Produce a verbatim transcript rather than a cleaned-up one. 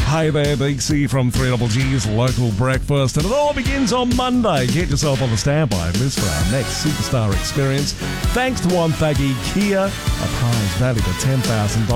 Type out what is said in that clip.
Hey there, D C from three G's Local Breakfast, and it all begins on Monday. Get yourself on the standby list for our next superstar experience. Thanks to Wonthaggi Kia, a prize valued at ten thousand dollars.